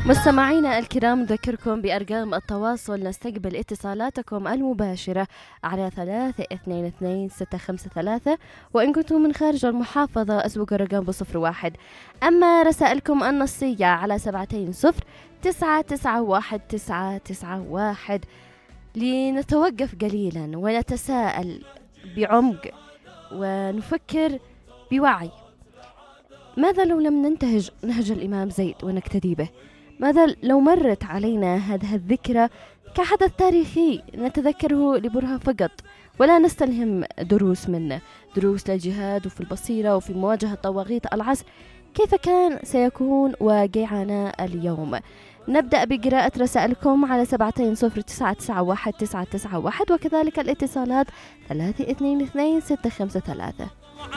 مستمعينا الكرام، نذكركم بأرقام التواصل. نستقبل اتصالاتكم المباشرة على 322653، وإن كنتم من خارج المحافظة أسبقوا الرقم ب01. أما رسائلكم النصية على 720-991-991. لنتوقف قليلا ونتساءل بعمق ونفكر بوعي. ماذا لو لم ننتهج نهج الإمام زيد ونقتدي به؟ ماذا لو مرت علينا هذه الذكرى كحدث تاريخي نتذكره لبرهة فقط ولا نستلهم دروس منه، دروس للجهاد وفي البصيرة وفي مواجهة طواغيت العصر؟ كيف كان سيكون واقعنا اليوم؟ نبدأ بقراءة رسائلكم على 720-991-991 وكذلك الاتصالات 322-653.